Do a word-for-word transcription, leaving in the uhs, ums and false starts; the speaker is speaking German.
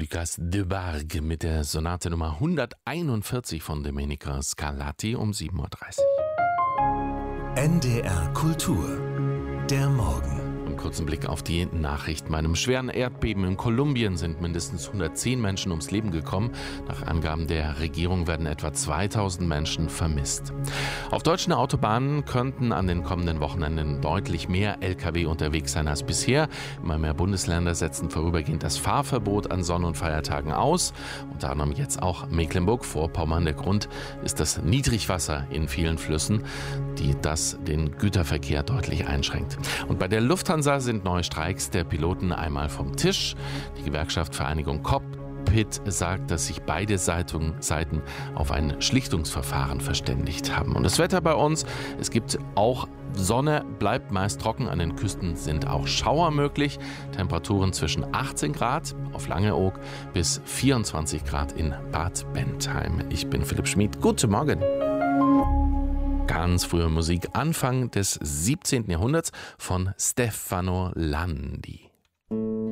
Lucas Debargue mit der Sonate Nummer hunderteinundvierzig von Domenico Scarlatti um sieben Uhr dreißig. N D R Kultur, der Morgen. Einen kurzen Blick auf die Nachrichten. Bei einem schweren Erdbeben in Kolumbien sind mindestens hundertzehn Menschen ums Leben gekommen. Nach Angaben der Regierung werden etwa zweitausend Menschen vermisst. Auf deutschen Autobahnen könnten an den kommenden Wochenenden deutlich mehr L K W unterwegs sein als bisher. Immer mehr Bundesländer setzen vorübergehend das Fahrverbot an Sonn- und Feiertagen aus. Unter anderem jetzt auch Mecklenburg-Vorpommern. Der Grund ist das Niedrigwasser in vielen Flüssen, die das den Güterverkehr deutlich einschränkt. Und bei der Lufthansa sind neue Streiks der Piloten einmal vom Tisch. Die Gewerkschaft Vereinigung Cockpit sagt, dass sich beide Seiten auf ein Schlichtungsverfahren verständigt haben. Und das Wetter bei uns, es gibt auch Sonne, bleibt meist trocken, an den Küsten sind auch Schauer möglich. Temperaturen zwischen achtzehn Grad auf Langeoog bis vierundzwanzig Grad in Bad Bentheim. Ich bin Philipp Schmid, guten Morgen. Ganz frühe Musik, Anfang des siebzehnten Jahrhunderts von Stefano Landi.